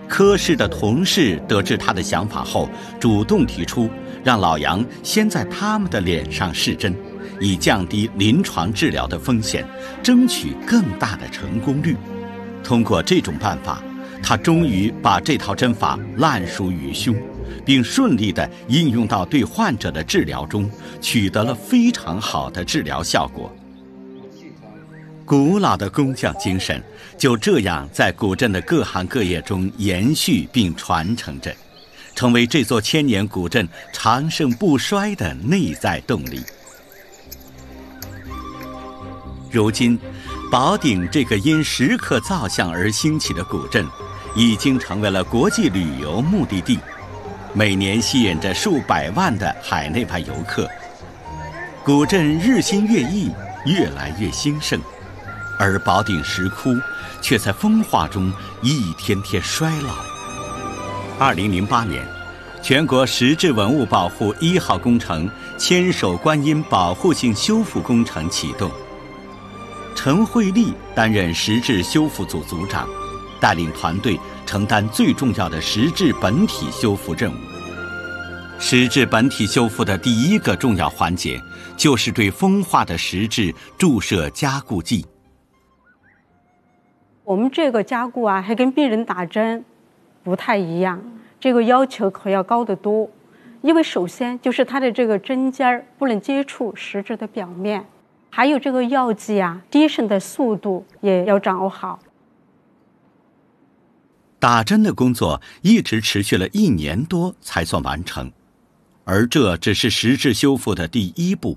柯氏的同事得知他的想法后，主动提出让老杨先在他们的脸上试针，以降低临床治疗的风险，争取更大的成功率。通过这种办法，他终于把这套针法烂熟于胸，并顺利地应用到对患者的治疗中，取得了非常好的治疗效果。古老的工匠精神就这样在古镇的各行各业中延续并传承着，成为这座千年古镇长盛不衰的内在动力。如今，宝鼎这个因石刻造像而兴起的古镇，已经成为了国际旅游目的地，每年吸引着数百万的海内外游客。古镇日新月异，越来越兴盛，而宝鼎石窟却在风化中一天天衰老。2008年，全国石质文物保护1号工程千手观音保护性修复工程启动，陈慧丽担任石质修复组组长，带领团队承担最重要的石质本体修复任务。石质本体修复的第一个重要环节，就是对风化的石质注射加固剂。 我们这个加固啊，还跟病人打针不太一样，这个要求可要高得多。因为首先就是它的这个针尖儿不能接触石质的表面，还有这个药剂啊，滴渗的速度也要掌握好。 打针的工作一直持续了1年多才算完成，而这只是石质修复的第一步。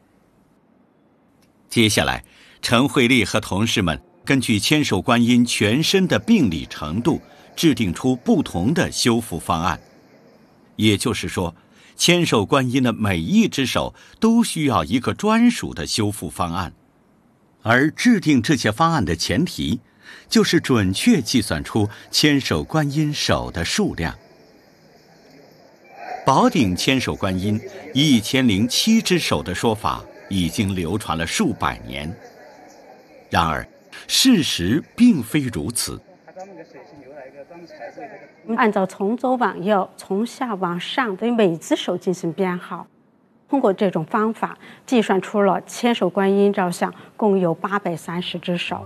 接下来，陈慧丽和同事们根据千手观音全身的病理程度，制定出不同的修复方案。也就是说，千手观音的每一只手都需要一个专属的修复方案，而制定这些方案的前提，就是准确计算出千手观音手的数量。宝鼎千手观音1007只手的说法已经流传了数百年，然而事实并非如此。 按照从左往右、从下往上对每只手进行编号，通过这种方法计算出了千手观音造像共有830只手。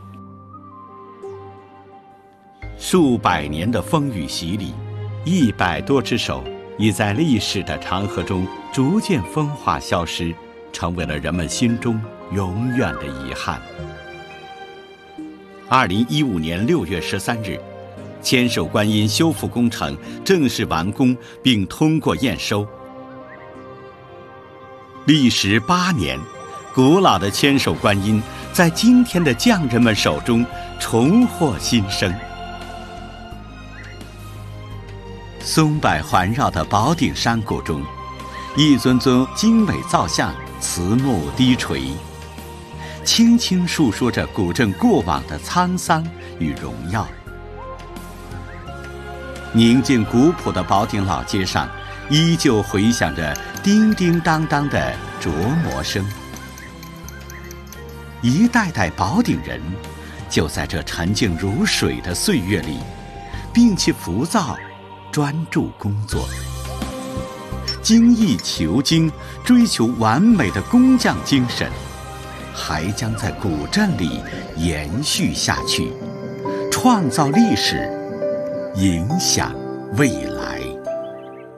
数百年的风雨洗礼，100多只手已在历史的长河中逐渐风化消失，成为了人们心中永远的遗憾。2015年6月13日，千手观音修复工程正式完工并通过验收。历时8年，古老的千手观音在今天的匠人们手中重获新生。松柏环绕的宝鼎山谷中，一尊尊精美造像慈目低垂，轻轻述说着古镇过往的沧桑与荣耀。宁静古朴的宝鼎老街上，依旧回响着叮叮当当的琢磨声。一代代宝鼎人就在这沉静如水的岁月里，摒弃浮躁，专注工作，精益求精，追求完美的工匠精神，还将在古镇里延续下去，创造历史，影响未来。